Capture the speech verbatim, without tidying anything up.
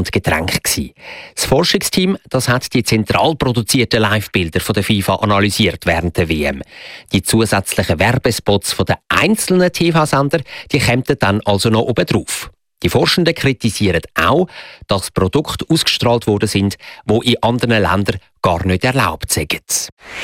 und Getränke. Das Forschungsteam das hat die zentral produzierten Live-Bilder von der FIFA analysiert während der W M. Die zusätzlichen Werbespots von den einzelnen T V-Sender die kommen dann also noch oben drauf. Die Forschenden kritisieren auch, dass Produkte ausgestrahlt worden sind, die in anderen Ländern gar nicht erlaubt sind.